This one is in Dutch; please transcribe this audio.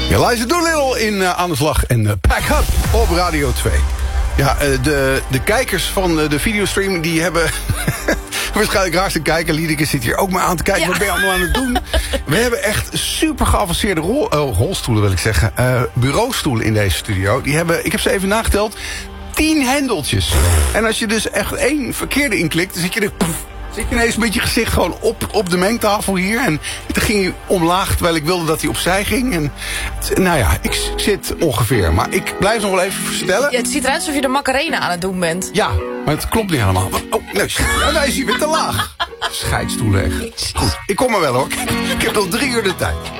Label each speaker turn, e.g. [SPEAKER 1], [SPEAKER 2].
[SPEAKER 1] Eliza Doolittle in Aan de Slag en Pack Up op Radio 2. Ja, de kijkers van de videostream die hebben waarschijnlijk raar te kijken. Liedeke zit hier ook maar aan te kijken. Ja. Wat ben je allemaal aan het doen? We hebben echt super geavanceerde rolstoelen, wil ik zeggen. Bureaustoelen in deze studio. Ik heb ze even nageteld. 10 hendeltjes. En als je dus echt 1 verkeerde inklikt, dan zit je ineens met je gezicht gewoon op de mengtafel hier. En toen ging hij omlaag, terwijl ik wilde dat hij opzij ging. En nou ja, ik zit ongeveer. Maar ik blijf nog wel even verstellen.
[SPEAKER 2] Ja, het ziet eruit alsof je de Macarena aan het doen bent.
[SPEAKER 1] Ja, maar het klopt niet helemaal. Oh, nee, hij is hier weer te laag. Scheidstoelen echt. Goed, ik kom er wel hoor. Ik heb nog 3 uur de tijd.